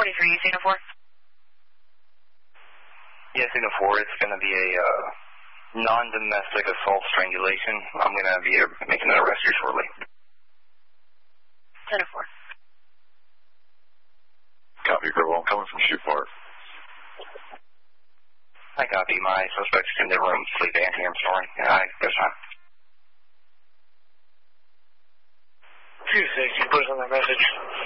1023, Cena 4. Yeah, Cena 4, it's going to be a non-domestic assault strangulation. I'm going to be making an arrest here shortly. Cena 4. Copy, Gribble. I'm coming from Shoe Park. I copy. My suspect's in the room, sleeping. I hear him snoring. There's time. 260, push on that message.